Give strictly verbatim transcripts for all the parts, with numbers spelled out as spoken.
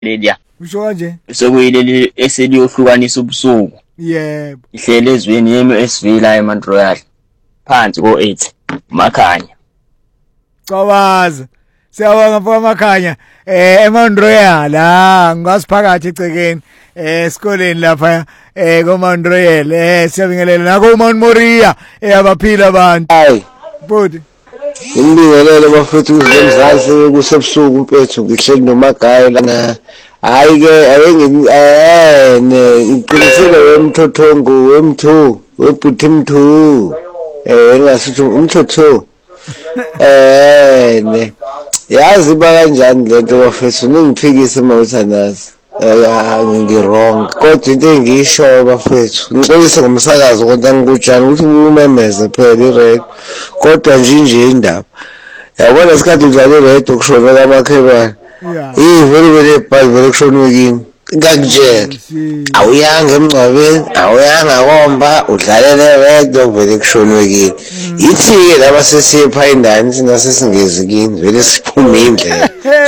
Lelia. Usho kanje? Sekuyileli eseliyohlukanisa ubusuku. Yebo. Ihlele ezweni yemi S V la eMount Royal. Phansi ko eight. Makhanya. Cawaza. Siyabonga mfowethu Makhanya. Eh eMount Royal ah ngasiphakathi ecekeni eh esikoleni lapha eh ko Mount Royal eh siyabingelela nako Mount Moria eh abaphila abantu. Hayi. Budi. Ngibingelele bafethu uzemzansi kusebusuku umpethu ngihleli noMagaya lana. Hayi ke ayenge eh ne iqinisele wemthotho wem two webhuthi m two eh ngasithi umthotho eh ne yazi ba kanjani lento bafethu ningiphikise mawuthanazi eh ngirong kodwa into engisho bafethu ngixolise ngomsakazo kodwa ngikujana ukuthi umemeze phela irecord kodwa nje nje indaba yabona isikhathi udlale irecord ukushona kamakhelwane eh vele vele bhali vele kushona yini ngakujela awuyanga emncwabeni awuyanga komba udlalele wedwa vele kushonwe kini yithi ke laba sesipha indani sina sesingezi kini vele siphume indlela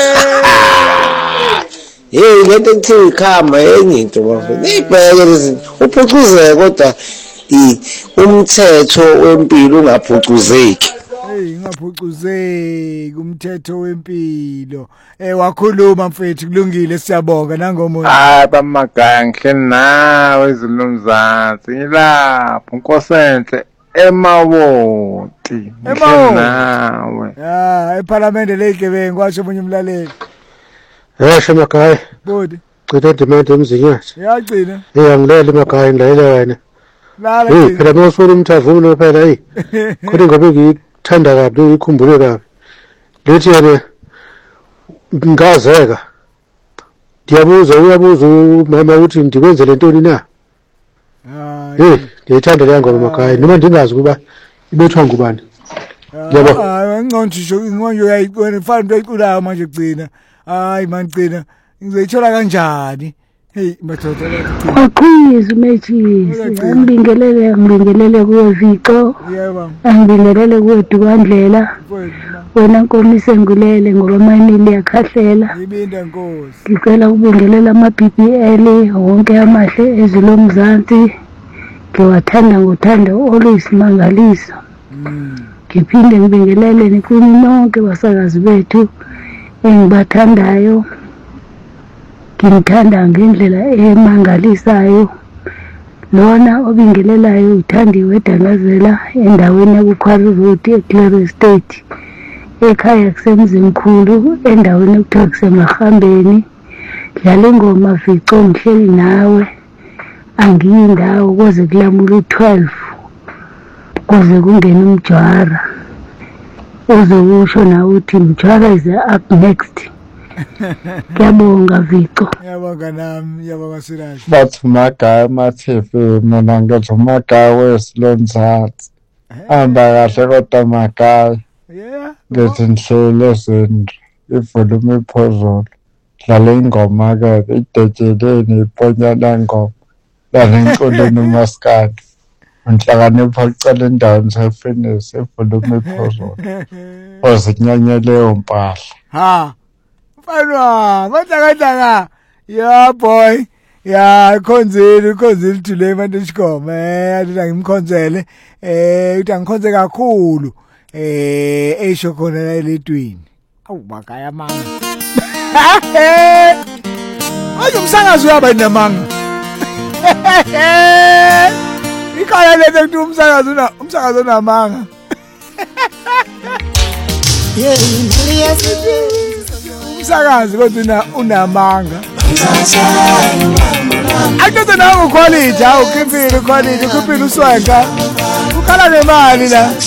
hey lento kuthi ikhamba enye into bafethu ibheke lezi uphucuzeke kodwa umthetho wempilo ungaphucuzeki. Hey ngaphucuzeki umthetho wempilo eh wakhuluma mfethu kulungile siyabonga nangomoya. Ah bamagaya ngihleli nawe izilumzansi ngilapho Nkosenhle eMawoti ngihleli nawe. Ah eParliament leGebengu kwasho omunye umlaleli. Yasho Magaya. Budi. Citha demand emzinyathi. Yagcina. Eh angilele Magaya ngilayele wena. Lala nje. Eh phela mawusifuna umthavulo phela hey. Kodwa ngobe ngithanda kabi ngikhumbule kabi. Lethi yena ngazeka. Ndiyabuza uyabuza umama uthi ndikwenze lentoni na? Hayi. Eh ngiyithanda le ngoma Magaya noma ndingazi kuba ibethwa ngubani. Yebo. Hayi ngcontshisho ngonje uyayibona fanele uyiculayo manje gcina. Hayi man gcina ngizoyithola kanjani? Hey mathoda la. Aquis methisi angibingelele ngibingelele kuwe Vico. Yebo. Angibingelele kuwe Dukandlela. Wena Nkomise ngulele ngoba mayini liyakhahlela. Ibinda Nkosi. Ngicela ukubingelela ama B B L wonke amahle ezilomzansi. Ngiwathanda ngothando oluyisimangaliso. Mm. Ngiphinde ngibingelele nikuni nonke basakazi bethu engibathandayo. Ngimthanda ngendlela emangalisayo. Lona obingelelayo uthandiwe Dangazela endaweni yakuQuarry Road eClear State. Ekhaya kusemzimkhulu endaweni ekuthiwa kusemahambeni. Dlala ingoma Vico ngihleli nawe. Angiyindawo kuze kulamula twelve. Kuze kungena umjwara. Uzokusho na uthi umjwara is up next. Ngiyabonga Vico. Ngiyabonga nami, ngiyabonga Siraji. Bathi Magaya mathefe mina ngithi Magaya wesilomzansi. Amba kahle kodwa Magaya. Yeah. Ngithi ngihlele ezindri ivolume iphezulu. Dlala ingoma ke idejeleni iponyana ngoma. La ngicoleni umaskadi. Ngihlakanipha ucela indawo ngisefinish ivolume iphezulu. Ozinyanya leyo mpahla. Ha. Mfanwa, matlakatla. Yeah boy. Ya khonzeli khonzeli thule manje sikome eh ngimkhonzele eh uthi ngikhonze kakhulu eh esho khona la eletwini. Awu Magaya manga. Ayo umsakazo uyaba namanga. Ikhaya lethe kuthi umsakazo una umsakazo unamanga. Yeah, umsakazi kodwa unamanga. Akuthe nawo quality, awu khiphile quality, khiphile uswenka. Ukhala nemali la.